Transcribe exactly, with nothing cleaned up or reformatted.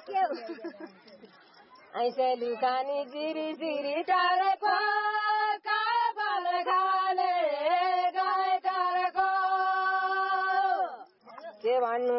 ऐसे लुकानी जिरी जिरी टारेको काबल खाले गाई टारेको के भन्नु